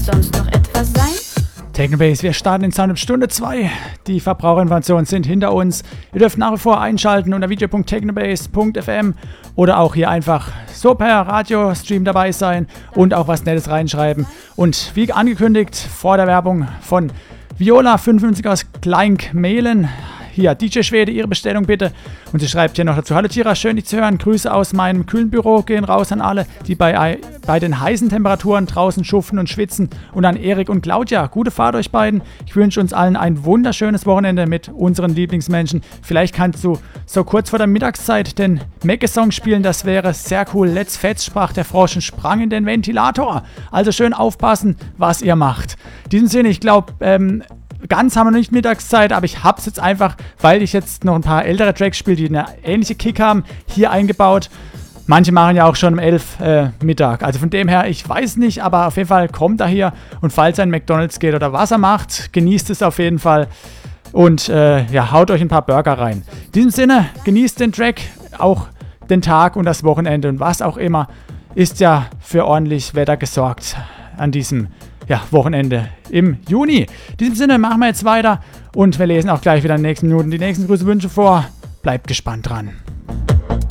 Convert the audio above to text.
sonst noch etwas sein? Technobase, wir starten in Sound Stunde 2. Die Verbraucherinformationen sind hinter uns. Ihr dürft nach wie vor einschalten unter video.technobase.fm oder auch hier einfach so per Radiostream dabei sein und auch was Nettes reinschreiben. Und wie angekündigt, vor der Werbung von Viola55 aus Kleinkmehlen. Hier, DJ Schwede, Ihre Bestellung bitte. Und sie schreibt hier noch dazu: Hallo Tira, schön dich zu hören. Grüße aus meinem kühlen Büro gehen raus an alle, die bei den heißen Temperaturen draußen schuften und schwitzen. Und an Erik und Claudia. Gute Fahrt euch beiden. Ich wünsche uns allen ein wunderschönes Wochenende mit unseren Lieblingsmenschen. Vielleicht kannst du so kurz vor der Mittagszeit den Mecke-Song spielen. Das wäre sehr cool. Let's Fetz, sprach der Frosch und sprang in den Ventilator. Also schön aufpassen, was ihr macht. In diesem Sinne, ich glaube, ganz haben wir noch nicht Mittagszeit, aber ich habe es jetzt einfach, weil ich jetzt noch ein paar ältere Tracks spiele, die eine ähnliche Kick haben, hier eingebaut. Manche machen ja auch schon um 11 Mittag. Also von dem her, ich weiß nicht, aber auf jeden Fall kommt er hier. Und falls er in McDonald's geht oder was er macht, genießt es auf jeden Fall. Und haut euch ein paar Burger rein. In diesem Sinne, genießt den Track, auch den Tag und das Wochenende und was auch immer. Ist ja für ordentlich Wetter gesorgt an diesem Wochenende im Juni. In diesem Sinne machen wir jetzt weiter und wir lesen auch gleich wieder in den nächsten Minuten die nächsten Grüße, Wünsche vor. Bleibt gespannt dran.